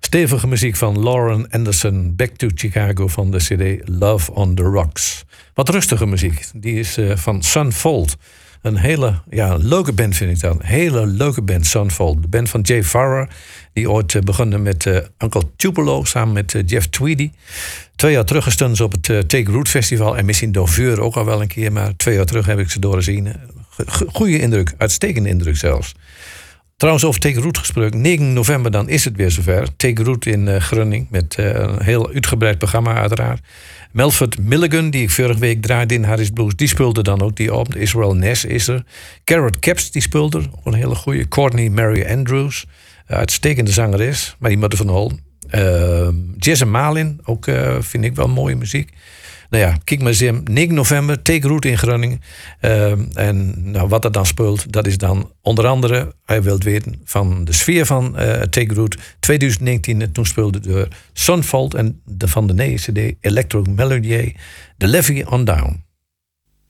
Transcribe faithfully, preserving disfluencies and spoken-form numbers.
Stevige muziek van Lauren Anderson, Back to Chicago van de cd Love on the Rocks. Wat rustige muziek, die is uh, van Sunfold. Een hele ja, leuke band vind ik dat. Een hele leuke band, Sunfold. De band van Jay Farrar, die ooit uh, begon met uh, Uncle Tupelo samen met uh, Jeff Tweedy. Twee jaar terug stonden ze op het uh, Take Root Festival en misschien Doveur ook al wel een keer, maar twee jaar terug heb ik ze doorzien. Goeie indruk, uitstekende indruk zelfs. Trouwens, over Take Root gesproken. negen november dan is het weer zover. Take Root in uh, Grunning. Met uh, een heel uitgebreid programma uiteraard. Melford Milligan, die ik vorige week draaide in Harris Blues. Die speelde dan ook die op. Israel Ness is er. Carrot Caps, die speelde er. Een hele goede. Courtney Mary Andrews. Uh, uitstekende zangeres. Maar die moet er van holen. Uh, Jason Malin. Ook uh, vind ik wel mooie muziek. Nou ja, kijk maar eens negen november, Take Root in Groningen. Uh, en nou, wat er dan speelt, dat is dan onder andere, hij wilt weten, van de sfeer van uh, Take Root twintig negentien. Toen speelde de Sunfold en de van de nieuwe cd Electro Melodier, The Levy on Down.